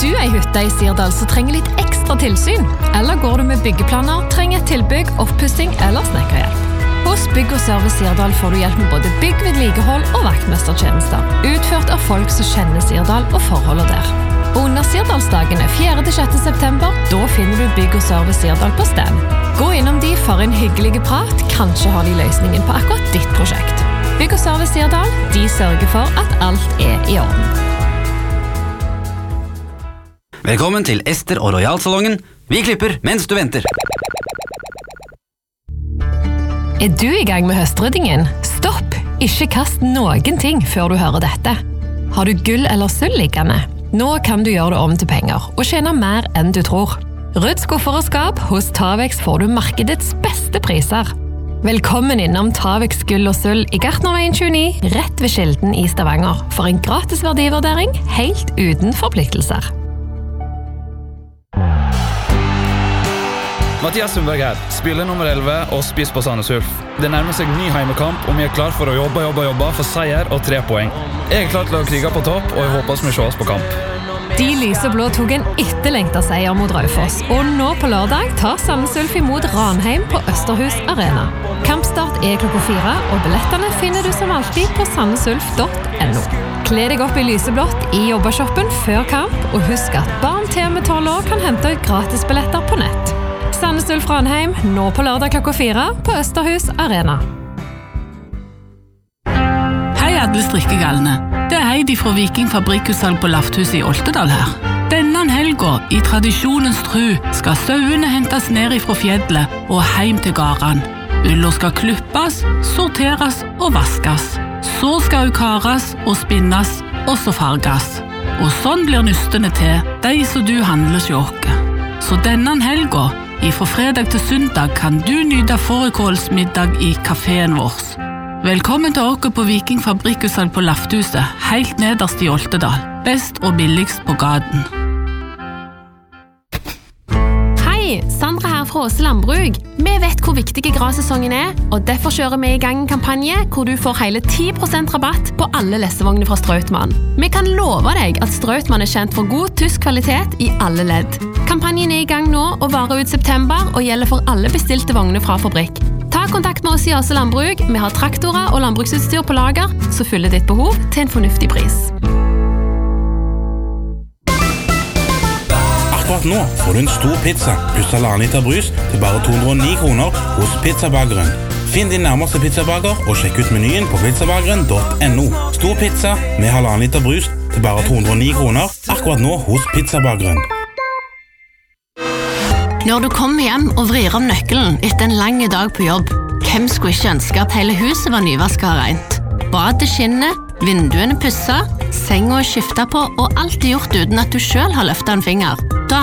du ei hytte I Sirdal som trenger litt ekstra tilsyn? Eller går du med byggeplaner, trenger et tilbygg, oppussing eller snekkerhjelp? Hos Bygg og Service Sirdal får du hjelp med både bygg, vedlikehold og vaktmestertjenester, utført av folk som kjenner Sirdal og forholdet der. Og under Sirdalsdagene 4.–6. september, da finner du Bygg og Service Sirdal på stand. Gå innom de for en hyggelig prat, kanskje har de løsningen på akkurat ditt prosjekt. Bygg og Service Sirdal, de sørger for at alt I orden. Velkommen til Ester og Royal-salongen. Vi klipper mens du venter. Du I gang med høstryddingen? Stopp! Ikke kast noen ting før du hører dette. Har du gull eller sølv liggende? Nå kan du gjøre det om til penger og tjene mer enn du tror. Rydd skuffer og skap, hos Tavex får du markedets beste priser. Velkommen innom Tavex gull og sølv I Gartnerveien 29, rett ved Kilden I Stavanger, for en gratis verdivurdering helt uten forpliktelser. Mathias Sundberg her, spiller nummer 11 og spiss på Sandnes Ulf. Det nærmer seg ny heimekamp, og vi klar for å jobbe for seier og 3 poeng. Jeg klar til å krige på topp, og jeg håper vi ses på kamp. De lyseblå tok en etterlengtet seier mot Raufoss, og nå på lørdag tar Sandnes Ulf imot Ranheim på Østerhus Arena. Kampstart klokka 4, og billettene finner du som alltid på sandnesulf.no. Kle deg opp I lyseblått I jobbashoppen før kamp, og husk at barn til med 12 år kan hente ut gratisbilletter på nett. Sandnes Ulf Ranheim, nå på lørdag klokka 4 på Østerhus Arena. Hei alle strikkegalne. Det Heidi fra Viking Fabrikkutsalg på Lafthuset I Oltedal her. Denne helga, I tradisjonens tru, skal sauene hentes ned fra fjellet og heim til garan. Ulla skal klippes, sorteres og vaskes. Så skal hun kares og spinnes, og så farges. Og sånn blir nystene til, de som du handler sjåke. Så denne helga, fra fredag til søndag, kan du nyte fårikålsmiddag I kaféen vår. Velkommen til dere på Viking Fabrikkutsalg på Lafthuset, helt nederst I Oltedal. Best og billigst på gaten. Hei, Sandra her fra Åse Landbruk. Vi vet hvor viktig grassesongen og derfor kjører vi I gang en kampanje hvor du får hele 10% rabatt på alle lessevogner fra Strautmann. Vi kan love deg at Strautmann kjent for god tysk kvalitet I alle ledd. Kampanjen I gang nå og varer ut september og gjelder for alle bestilte vogner fra fabrikk. Ta kontakt med oss I Åse Landbruk. Vi har traktorer og landbruksutstyr på lager, så fyller ditt behov til en fornuftig pris. Akkurat nå får du en stor pizza pluss 1,5 liter brus til bare 209 kroner hos Pizzabageren. Finn din nærmeste pizzabager og sjekk ut menyen på pizzabageren.no. Stor pizza med 1,5 liter brus til bare 209 kroner akkurat nå hos Pizzabageren. Når du kommer hjem og vrir om nøkkelen etter en lang dag på jobb, hvem skulle ikke ønske at hele huset var nyvasket og rent? Badet skinner, vinduene pusset, senga skiftet på og alt gjort uten at du selv har løftet en finger. Da